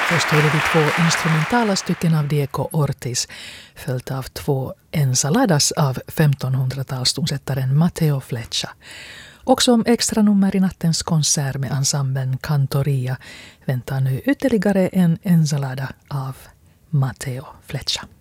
Först hörde vi 2 instrumentala stycken av Diego Ortiz, följt av 2 ensaladas av 1500-talstonsättaren Mateo Flecha. Och som extra nummer i nattens konsert med ensemblen Cantoria väntar nu ytterligare en ensalada av Mateo Flecha.